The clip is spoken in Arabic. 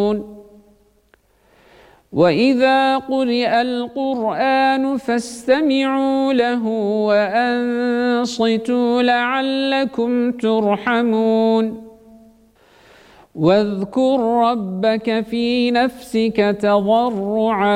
وإذا قرئ القرآن فاستمعوا له وأنصتوا لعلكم ترحمون واذكر ربك في نفسك تضرعا